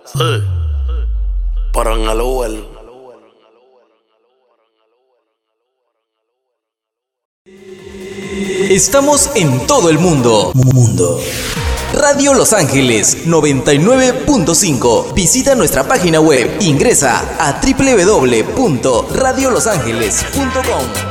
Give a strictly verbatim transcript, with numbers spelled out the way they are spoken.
Sí. Para en el Uber. Estamos en todo el mundo. Mundo. Radio Los Ángeles noventa y nueve punto cinco. Visita nuestra página web. Ingresa a doble u doble u doble u punto radio los ángeles punto com.